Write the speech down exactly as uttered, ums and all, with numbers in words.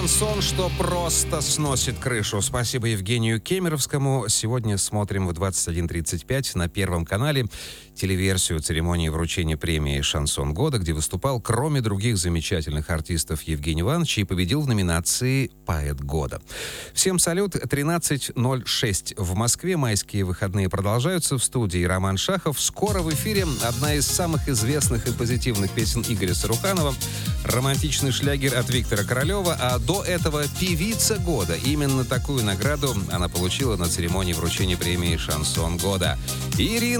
Шансон, что просто сносит крышу. Спасибо Евгению Кемеровскому. Сегодня смотрим в двадцать один тридцать пять на Первом канале телеверсию церемонии вручения премии «Шансон года», где выступал, кроме других замечательных артистов, Евгений Иванович и победил в номинации «Поэт года». Всем салют. тринадцать ноль шесть в Москве. Майские выходные продолжаются. В студии Роман Шахов. Скоро в эфире одна из самых известных и позитивных песен Игоря Саруханова. Романтичный шлягер от Виктора Королева, а до этого «Певица года». Именно такую награду она получила на церемонии вручения премии «Шансон года». Ирина